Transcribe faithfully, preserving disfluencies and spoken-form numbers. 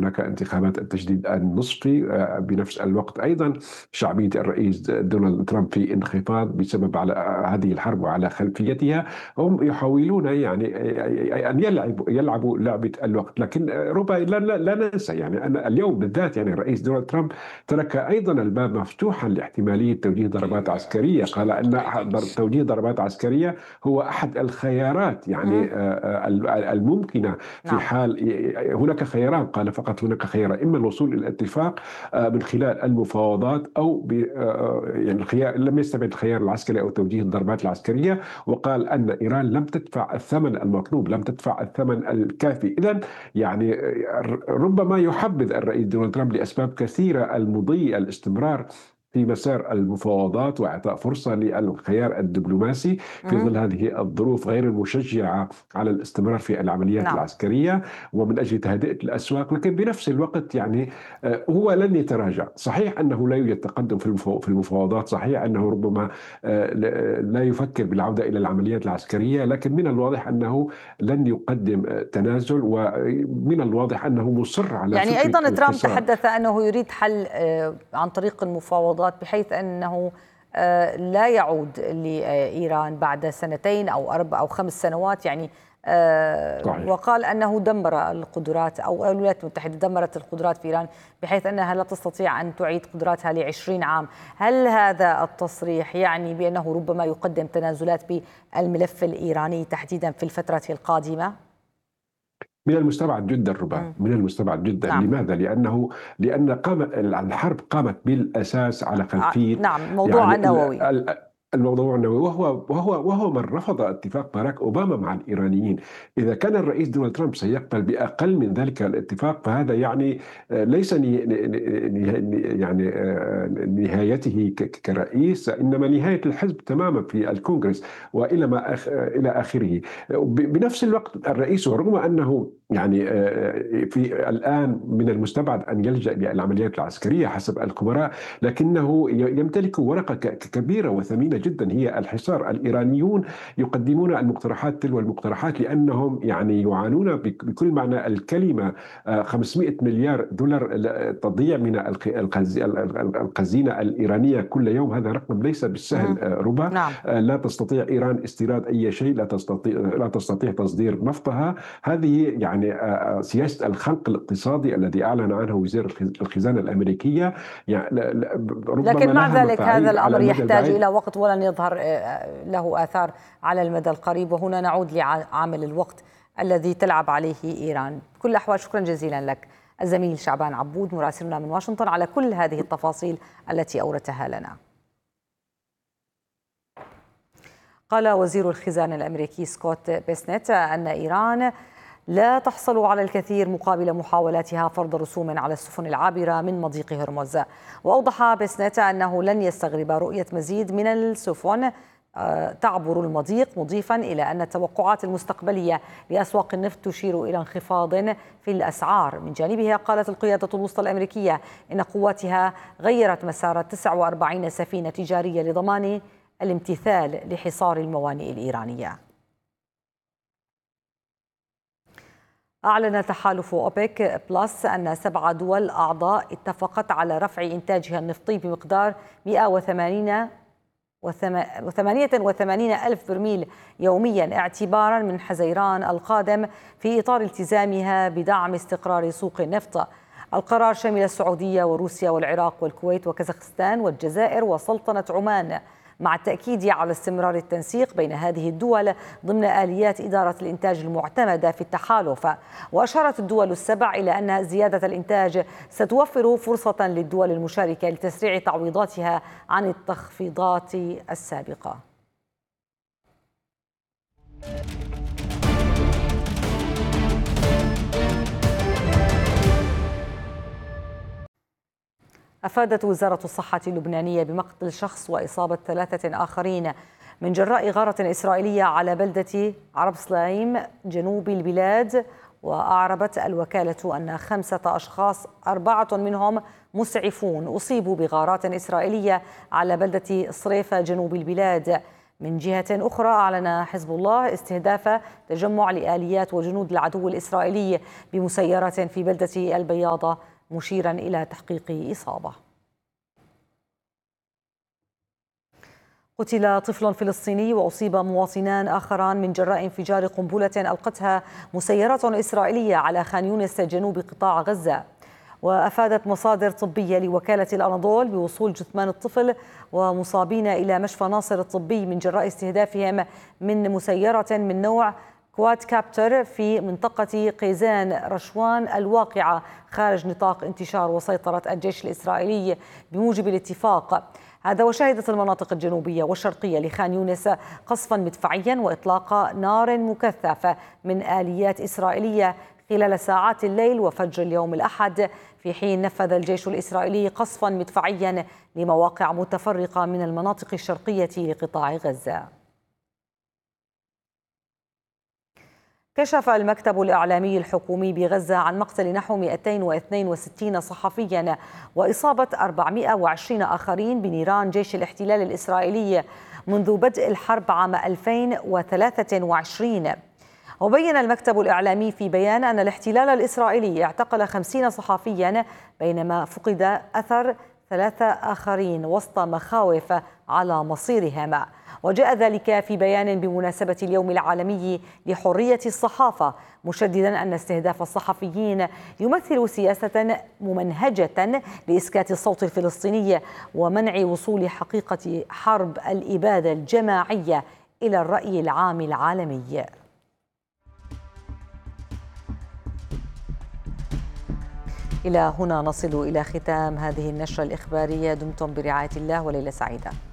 هناك انتخابات التجديد النصفي. آه، بنفس الوقت أيضا شعبية الرئيس دونالد ترامب في انخفاض بسبب على هذه الحرب وعلى خلفيتها. هم يحاولون يعني أن يلعبوا يلعبوا لعبة الوقت، لكن ربما لا, لا, لا ننسى يعني أن اليوم بالذات يعني الرئيس دونالد ترامب ترك أيضا الباب مفتوحا لاحتمالية توجيه ضربات عسكرية. قال أن توجيه ضربات عسكرية هو أحد الخيارات يعني الممكنة في نعم. حال هناك خياران. قال فقط هناك خيار، إما الوصول إلى اتفاق من خلال المفاوضات أو ب يعني الخيار، لم يستبعد الخيار العسكري أو توجيه الضربات العسكرية. وقال أن إيران لم تدفع الثمن المطلوب، لم تدفع الثمن الكافي. إذن يعني ربما يحبذ الرئيس دونالد ترامب لأسباب كثيرة المضي الاستمرار في مسار المفاوضات وإعطاء فرصة للخيار الدبلوماسي في ظل هذه الظروف غير المشجعة على الاستمرار في العمليات نعم. العسكرية ومن أجل تهدئة الأسواق. لكن بنفس الوقت يعني هو لن يتراجع. صحيح أنه لا يوجد تقدم في المفاوضات، صحيح أنه ربما لا يفكر بالعودة إلى العمليات العسكرية، لكن من الواضح أنه لن يقدم تنازل، ومن الواضح أنه مصر على يعني فكرة أيضا ترامب الحصار. تحدث أنه يريد حل عن طريق المفاوضات، بحيث أنه لا يعود لإيران بعد سنتين أو أربع أو خمس سنوات يعني. صحيح. وقال أنه دمر القدرات، أو الولايات المتحدة دمرت القدرات في إيران بحيث أنها لا تستطيع أن تعيد قدراتها لعشرين عام. هل هذا التصريح يعني بأنه ربما يقدم تنازلات بالملف الإيراني تحديدا في الفترة القادمة؟ من المستبعد جدا ربما، من المستبعد جدا. نعم. لماذا؟ لأنه لأن قام الحرب قامت بالأساس على خلفية نعم، موضوع يعني النووي. الموضوع النووي، وهو وهو وهو من رفض اتفاق باراك اوباما مع الايرانيين. اذا كان الرئيس دونالد ترامب سيقبل باقل من ذلك الاتفاق، فهذا يعني ليس يعني نهايته كرئيس، انما نهايه الحزب تماما في الكونغرس والى ما أخ... الى اخره. بنفس الوقت الرئيس ورغم انه يعني في الان من المستبعد ان يلجا للعمليات العسكريه حسب الخبراء، لكنه يمتلك ورقه كبيره وثمينه جدا هي الحصار. الإيرانيون يقدمون المقترحات تلو المقترحات لأنهم يعني يعانون بكل معنى الكلمة. خمسمائة مليار دولار تضيع من الخزينة الإيرانية كل يوم. هذا رقم ليس بالسهل ربا. نعم. لا تستطيع إيران استيراد أي شيء، لا تستطيع لا تستطيع تصدير نفطها. هذه يعني سياسة الخنق الاقتصادي الذي أعلن عنه وزير الخزانة الأمريكية يعني ربما لكن مع لها ذلك هذا مفاعيل على الأمر المدى يحتاج البعيد. إلى وقت ولن يظهر له آثار على المدى القريب، وهنا نعود لعامل الوقت الذي تلعب عليه إيران. بكل الأحوال شكرا جزيلا لك الزميل شعبان عبود مراسلنا من واشنطن على كل هذه التفاصيل التي أوردتها لنا. قال وزير الخزانة الأمريكي سكوت بيسنت أن إيران لا تحصل على الكثير مقابل محاولاتها فرض رسوم على السفن العابرة من مضيق هرمز. وأوضح بيسنت أنه لن يستغرب رؤية مزيد من السفن تعبر المضيق، مضيفا إلى أن التوقعات المستقبلية لأسواق النفط تشير إلى انخفاض في الأسعار. من جانبها قالت القيادة الوسطى الأمريكية إن قواتها غيرت مسار تسع وأربعين سفينة تجارية لضمان الامتثال لحصار الموانئ الإيرانية. أعلن تحالف أوبك بلس أن سبع دول أعضاء اتفقت على رفع إنتاجها النفطي بمقدار مئة وثمانين وثمانية وثمانين ألف برميل يوميا اعتبارا من حزيران القادم، في إطار التزامها بدعم استقرار سوق النفط. القرار شمل السعودية وروسيا والعراق والكويت وكازاخستان والجزائر وسلطنة عمان، مع التأكيد على استمرار التنسيق بين هذه الدول ضمن آليات إدارة الإنتاج المعتمدة في التحالف. وأشارت الدول السبع إلى أن زيادة الإنتاج ستوفر فرصة للدول المشاركة لتسريع تعويضاتها عن التخفيضات السابقة. أفادت وزارة الصحة اللبنانية بمقتل شخص وإصابة ثلاثة آخرين من جراء غارة إسرائيلية على بلدة عرب سلايم جنوب البلاد. وأعربت الوكالة أن خمسة أشخاص أربعة منهم مسعفون أصيبوا بغارات إسرائيلية على بلدة صريفة جنوب البلاد. من جهة أخرى أعلن حزب الله استهداف تجمع لآليات وجنود العدو الإسرائيلي بمسيرات في بلدة البياضة، مشيرا إلى تحقيق إصابة. قتل طفل فلسطيني وأصيب مواطنان آخران من جراء انفجار قنبلة ألقتها مسيرات إسرائيلية على خان يونس جنوب قطاع غزة. وأفادت مصادر طبية لوكالة الأناضول بوصول جثمان الطفل ومصابين إلى مشفى ناصر الطبي من جراء استهدافهم من مسيرة من نوع كواد كابتر في منطقة قيزان رشوان الواقعة خارج نطاق انتشار وسيطرة الجيش الإسرائيلي بموجب الاتفاق. هذا وشهدت المناطق الجنوبية والشرقية لخان يونس قصفا مدفعيا وإطلاق نار مكثفة من آليات إسرائيلية خلال ساعات الليل وفجر اليوم الأحد، في حين نفذ الجيش الإسرائيلي قصفا مدفعيا لمواقع متفرقة من المناطق الشرقية لقطاع غزة. كشف المكتب الإعلامي الحكومي بغزة عن مقتل نحو مئتين واثنين وستين صحفيا وإصابة أربعمئة وعشرين آخرين بنيران جيش الاحتلال الإسرائيلي منذ بدء الحرب عام ألفين وثلاثة وعشرين. وبين المكتب الإعلامي في بيان أن الاحتلال الإسرائيلي اعتقل خمسين صحفيا بينما فقد أثر ثلاثة آخرين وسط مخاوف على مصيرهم. وجاء ذلك في بيان بمناسبة اليوم العالمي لحرية الصحافة، مشددا أن استهداف الصحفيين يمثل سياسة ممنهجة لإسكات الصوت الفلسطيني ومنع وصول حقيقة حرب الإبادة الجماعية إلى الرأي العام العالمي. إلى هنا نصل إلى ختام هذه النشرة الإخبارية. دمتم برعاية الله وليلة سعيدة.